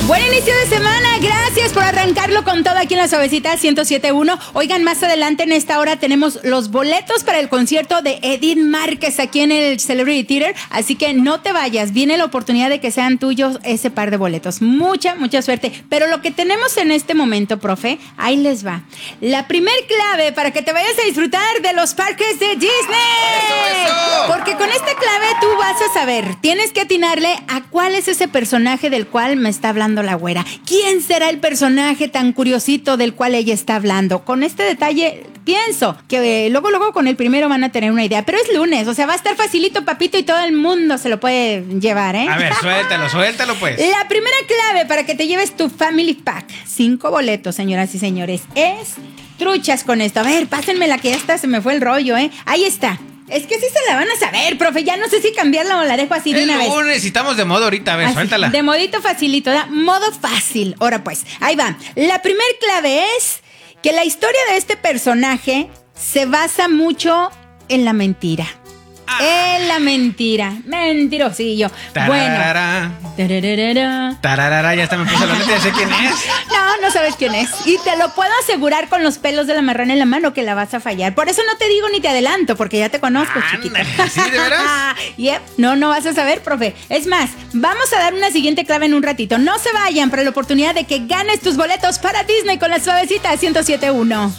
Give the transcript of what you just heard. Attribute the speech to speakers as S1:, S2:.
S1: Buen inicio de semana, gracias por arrancarlo con todo aquí en la Suavecita 107.1. Oigan, más adelante en esta hora tenemos los boletos para el concierto de Edith Márquez aquí en el Celebrity Theater, así que no te vayas, viene la oportunidad de que sean tuyos ese par de boletos. Mucha suerte. Pero lo que tenemos en este momento, profe, ahí les va. La primer clave para que te vayas a disfrutar de los parques de Disney.
S2: ¡Eso!
S1: Porque con esta clave tú vas a saber, tienes que atinarle a cuál es ese personaje del cual me está hablando la güera. ¿Quién será el personaje tan curiosito del cual ella está hablando? Con este detalle pienso que luego con el primero van a tener una idea, pero es lunes, o sea, va a estar facilito, papito, y todo el mundo se lo puede llevar, ¿eh?
S2: A ver, suéltalo pues.
S1: La primera clave para que te lleves tu Family Pack, 5 boletos, señoras y señores, es truchas con esto. A ver, pásenmela que ya está, se me fue el rollo, ¿eh? Ahí está. Es que sí se la van a saber, profe. Ya no sé si cambiarla o la dejo así de una vez.
S2: Necesitamos de modo ahorita, a ver,
S1: Así,
S2: suéltala.
S1: de modito facilito, ¿da? Modo fácil. Ahora pues, ahí va. La primer clave es que la historia de este personaje se basa mucho en la mentira. En la mentira. Mentirosillo.
S2: Tararara.
S1: Bueno.
S2: Tararara, ya está, me puse la letra, ya sé quién es.
S1: No sabes quién es. Y te lo puedo asegurar con los pelos de la marrana en la mano que la vas a fallar. Por eso no te digo ni te adelanto, porque ya te conozco, chiquita.
S2: ¿Sí, de veras?
S1: Yep. No vas a saber, profe. Es más, vamos a dar una siguiente clave en un ratito. No se vayan para la oportunidad de que ganes tus boletos para Disney con la Suavecita 107.1.